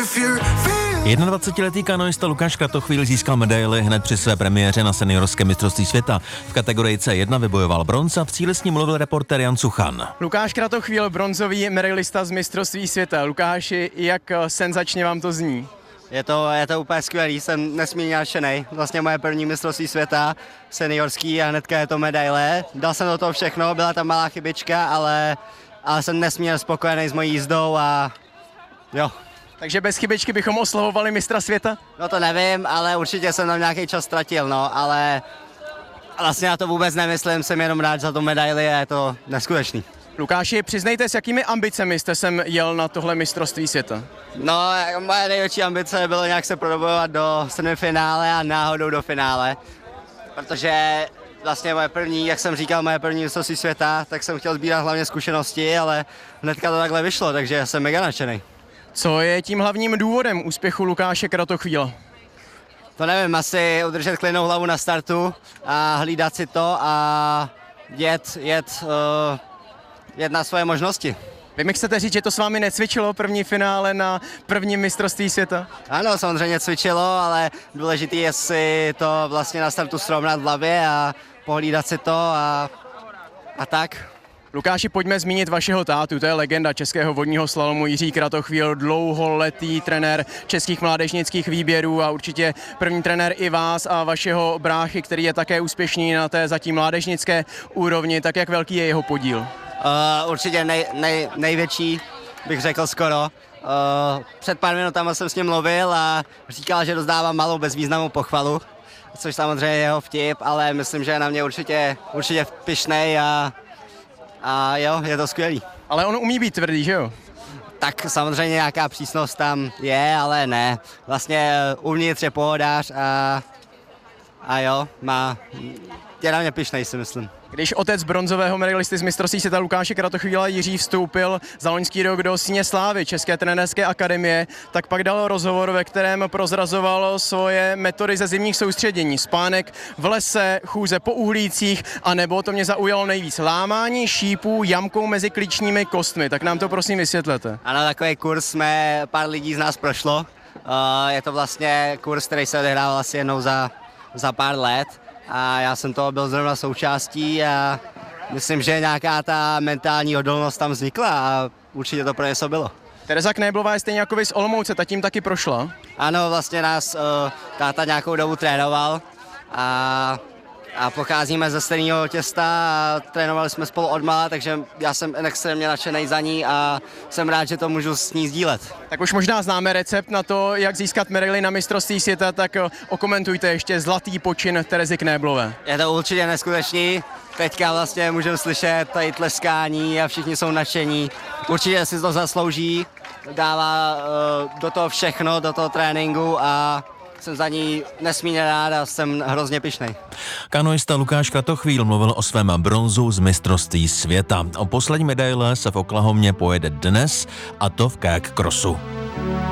21letý kanoista Lukáš Kratochvíl získal medaili hned při své premiéře na seniorském mistrovství světa. V kategorii C1 vybojoval bronz a v cíli s ním mluvil reportér Jan Suchan. Lukáš Kratochvíl, bronzový medailista z mistrovství světa. Lukáši, jak senzačně vám to zní? Je to úplně skvělý, jsem nesmírně nadšenej. Vlastně moje první mistrovství světa, seniorský, a hnedka je to medaile. Dal jsem do toho všechno, byla tam malá chybička, ale jsem nesmírně spokojený s mojí jízdou a jo. Takže bez chybičky bychom oslavovali mistra světa? No to nevím, ale určitě jsem tam nějaký čas ztratil, no, ale vlastně já to vůbec nemyslím, jsem jenom rád za tu medaili a je to neskutečný. Lukáši, přiznejte, s jakými ambicemi jste sem jel na tohle mistrovství světa? No, moje největší ambice bylo nějak se prodobovat do semifinále a náhodou do finále, protože vlastně moje první, jak jsem říkal, moje první mistrovství světa, tak jsem chtěl sbírat hlavně zkušenosti, ale hnedka to takhle vyšlo, takže jsem mega nadšený. Co je tím hlavním důvodem úspěchu Lukáše Kratochvíla? To nevím, asi udržet klidnou hlavu na startu a hlídat si to a jet na svoje možnosti. Vy mi chcete říct, že to s vámi necvičilo první finále na prvním mistrovství světa? Ano, samozřejmě cvičilo, ale důležité je si to vlastně na startu srovnat v hlavě a pohlídat si to a tak. Lukáši, pojďme zmínit vašeho tátu, to je legenda českého vodního slalomu Jiří Kratochvíl, dlouholetý trenér českých mládežnických výběrů a určitě první trenér i vás a vašeho bráchy, který je také úspěšný na té zatím mládežnické úrovni, tak jak velký je jeho podíl? Určitě největší, bych řekl skoro. Před pár minutami jsem s ním mluvil a říkal, že rozdávám malou bezvýznamnou pochvalu, což samozřejmě je jeho vtip, ale myslím, že je na mě určitě pyšnej a jo, je to skvělý. Ale on umí být tvrdý, že jo? Tak samozřejmě nějaká přísnost tam je, ale ne. Vlastně uvnitř je pohodář a jo, je na mě pyšnej, si myslím. Když otec bronzového medailisty z mistrovství světa Lukáše Kratochvíla Jiří vstoupil za loňský rok do Síně slávy České trenérské akademie, tak pak dal rozhovor, ve kterém prozrazoval svoje metody ze zimních soustředění. Spánek v lese, chůze po uhlících, anebo to mě zaujalo nejvíc, lámání šípů jamkou mezi klíčními kostmi. Tak nám to prosím vysvětlete. Ano, takový kurz pár lidí z nás prošlo. Je to vlastně kurz, který se odehrával asi jednou za pár let. A já jsem toho byl zrovna součástí a myslím, že nějaká ta mentální odolnost tam vznikla a určitě to pro něco bylo. Tereza Knéblová je stejně jako vy z Olomouce, ta tím taky prošla? Ano, vlastně nás táta nějakou dobu trénoval a pocházíme ze stejného těsta a trénovali jsme spolu odmala, takže já jsem extrémně nadšený za ní a jsem rád, že to můžu s ní sdílet. Tak už možná známe recept na to, jak získat medaili na mistrovství světa, tak okomentujte ještě zlatý počin Terezy Knéblové. Je to určitě neskutečný, teďka vlastně můžeme slyšet tady tleskání a všichni jsou nadšení. Určitě si to zaslouží, dává do toho všechno, do toho tréninku a jsem za ní nesmírně rád a jsem hrozně pyšnej. Kanoista Lukáš Kratochvíl mluvil o svém bronzu z mistrovství světa. O poslední medaile se v Oklahomě pojede dnes, a to v kayak crossu.